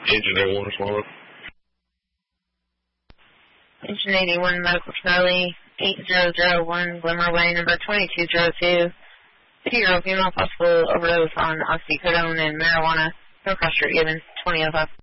Engine 81 swallowed. Engine 81, Medical Charlie, 8001, Glimmer Way, number 2202. 2-year-old female, possible overdose on oxycodone and marijuana. No cross street given, 2005.